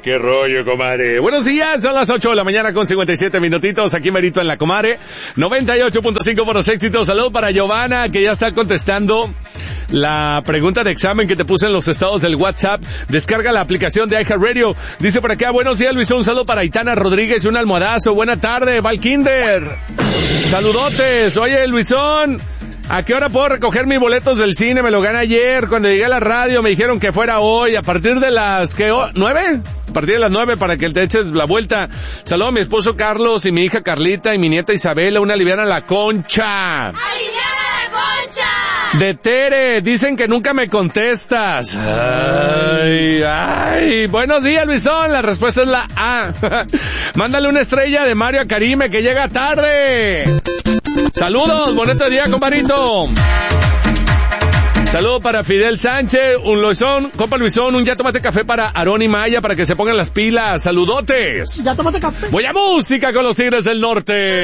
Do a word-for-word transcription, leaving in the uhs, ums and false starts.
qué rollo, comadre. Buenos días, son las ocho de la mañana con cincuenta y siete minutitos, aquí merito en la comadre, noventa y ocho punto cinco por los éxitos. Saludos para Giovanna, que ya está contestando la pregunta de examen que te puse en los estados del WhatsApp. Descarga la aplicación de iHeartRadio. Dice por acá, buenos días, Luis, un saludo para Aitana Rodríguez y un almohadazo. Buena tarde, Valkinder. Saludotes. Oye, Luisón, ¿a qué hora puedo recoger mis boletos del cine? Me lo gané ayer. Cuando llegué a la radio me dijeron que fuera hoy. A partir de las, ¿qué? ¿Nueve? A partir de las nueve para que te eches la vuelta. Saludo a mi esposo Carlos y mi hija Carlita y mi nieta Isabela. Una aliviana a la concha. ¡Aliviana la concha! De Tere, dicen que nunca me contestas. Ay, ay. Buenos días, Luisón. La respuesta es la A. Mándale una estrella de Mario a Karime, que llega tarde. Saludos, bonito día, comparito. Saludos para Fidel Sánchez, un Luisón, compa Luisón, un ya tomate café para Aarón y Maya para que se pongan las pilas. Saludotes. Ya tomate café. Voy a música con los Tigres del Norte.